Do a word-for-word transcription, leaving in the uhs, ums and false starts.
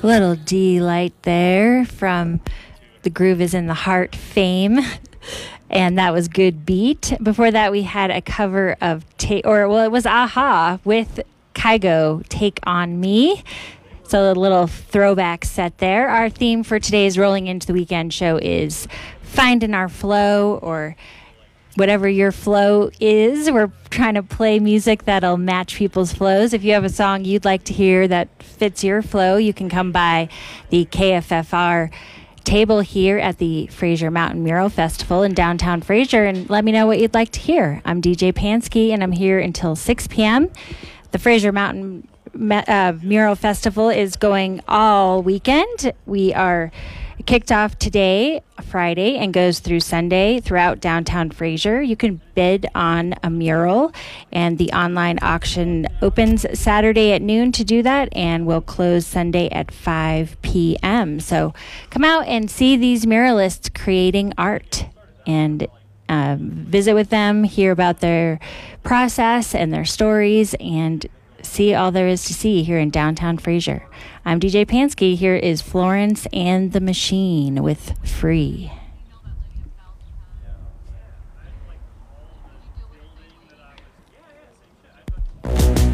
Little delight there from The Groove is in the Heart fame. And that was Good Beat. Before that, we had a cover of, ta- or well, it was a-ha with Kygo, Take On Me. So a little throwback set there. Our theme for today's Rolling Into the Weekend show is Finding Our Flow, or whatever your flow is. We're trying to play music that'll match people's flows. If you have a song you'd like to hear that fits your flow, you can come by the K F F R table here at the Fraser Mountain Mural Festival in downtown Fraser and let me know what you'd like to hear. I'm D J Pansky and I'm here until six p.m. The Fraser Mountain uh, Mural Festival is going all weekend. We are kicked off today, Friday, and goes through Sunday throughout downtown Fraser. You can bid on a mural, and the online auction opens Saturday at noon to do that, and will close Sunday at five p.m. So come out and see these muralists creating art, and um, visit with them, hear about their process and their stories, and see all there is to see here in downtown Fraser. I'm D J Pansky. Here is Florence and the Machine with Free.